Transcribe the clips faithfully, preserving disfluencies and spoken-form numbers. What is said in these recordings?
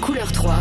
Couleur trois.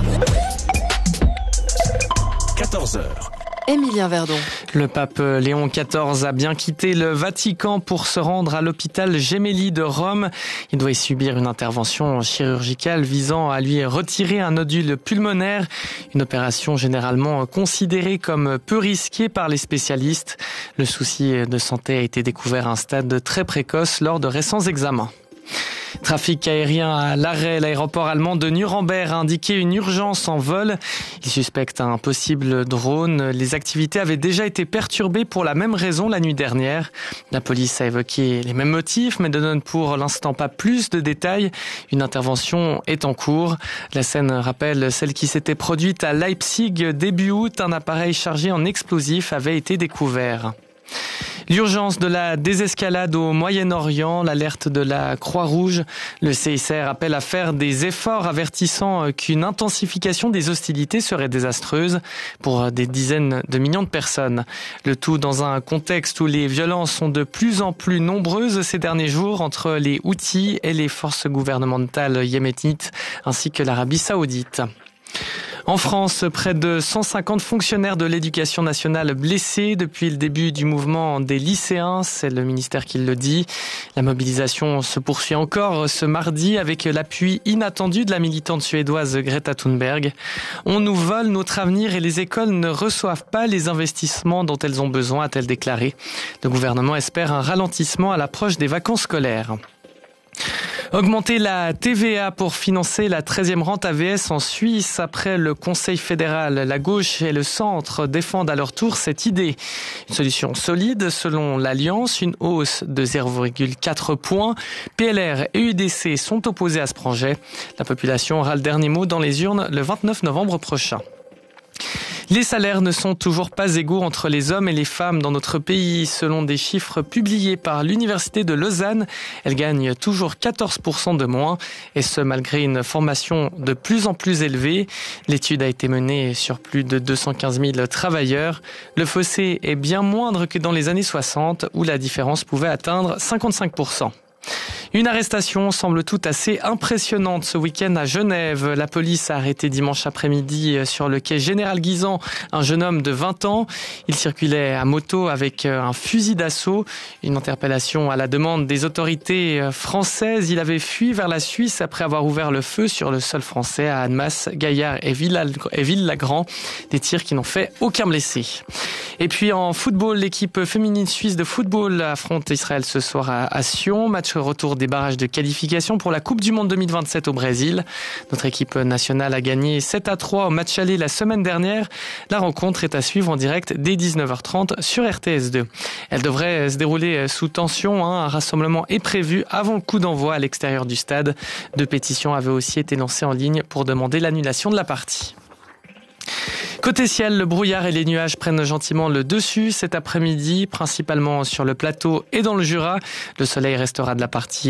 quatorze heures. Émilien Verdon. Le pape Léon quatorze a bien quitté le Vatican pour se rendre à l'hôpital Gemelli de Rome. Il doit y subir une intervention chirurgicale visant à lui retirer un nodule pulmonaire. Une opération généralement considérée comme peu risquée par les spécialistes. Le souci de santé a été découvert à un stade très précoce lors de récents examens. Trafic aérien à l'arrêt. L'aéroport allemand de Nuremberg a indiqué une urgence en vol. Il suspecte un possible drone. Les activités avaient déjà été perturbées pour la même raison la nuit dernière. La police a évoqué les mêmes motifs, mais ne donne pour l'instant pas plus de détails. Une intervention est en cours. La scène rappelle celle qui s'était produite à Leipzig début août. Un appareil chargé en explosifs avait été découvert. L'urgence de la désescalade au Moyen-Orient, l'alerte de la Croix-Rouge. Le C I C R appelle à faire des efforts, avertissant qu'une intensification des hostilités serait désastreuse pour des dizaines de millions de personnes. Le tout dans un contexte où les violences sont de plus en plus nombreuses ces derniers jours entre les Houthis et les forces gouvernementales yéménites ainsi que l'Arabie Saoudite. En France, près de cent cinquante fonctionnaires de l'éducation nationale blessés depuis le début du mouvement des lycéens. C'est le ministère qui le dit. La mobilisation se poursuit encore ce mardi avec l'appui inattendu de la militante suédoise Greta Thunberg. On nous vole notre avenir et les écoles ne reçoivent pas les investissements dont elles ont besoin, a-t-elle déclaré. Le gouvernement espère un ralentissement à l'approche des vacances scolaires. Augmenter la T V A pour financer la treizième rente A V S en Suisse. Après le Conseil fédéral, la gauche et le centre défendent à leur tour cette idée. Une solution solide selon l'Alliance, une hausse de zéro virgule quatre points. P L R et U D C sont opposés à ce projet. La population aura le dernier mot dans les urnes le vingt-neuf novembre prochain. Les salaires ne sont toujours pas égaux entre les hommes et les femmes dans notre pays. Selon des chiffres publiés par l'Université de Lausanne, elles gagnent toujours quatorze pour cent de moins, et ce malgré une formation de plus en plus élevée. L'étude a été menée sur plus de deux cent quinze mille travailleurs. Le fossé est bien moindre que dans les années soixante, où la différence pouvait atteindre cinquante-cinq pour cent. Une arrestation semble tout assez impressionnante ce week-end à Genève. La police a arrêté dimanche après-midi sur le quai Général Guisan un jeune homme de vingt ans. Il circulait à moto avec un fusil d'assaut. Une interpellation à la demande des autorités françaises. Il avait fui vers la Suisse après avoir ouvert le feu sur le sol français à Annemasse, Gaillard et Ville-Lagrand. Des tirs qui n'ont fait aucun blessé. Et puis en football, l'équipe féminine suisse de football affronte Israël ce soir à Sion. Match retour des barrages de qualification pour la Coupe du Monde deux mille vingt-sept au Brésil. Notre équipe nationale a gagné sept à trois au match aller la semaine dernière. La rencontre est à suivre en direct dès dix-neuf heures trente sur R T S deux. Elle devrait se dérouler sous tension. Hein. Un rassemblement est prévu avant le coup d'envoi à l'extérieur du stade. Deux pétitions avaient aussi été lancées en ligne pour demander l'annulation de la partie. Côté ciel, le brouillard et les nuages prennent gentiment le dessus cet après-midi, principalement sur le plateau et dans le Jura. Le soleil restera de la partie